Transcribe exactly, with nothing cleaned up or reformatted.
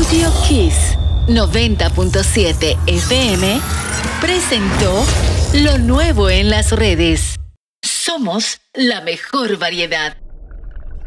Radio Kiss noventa punto siete F M presentó lo nuevo en las redes. Somos la mejor variedad.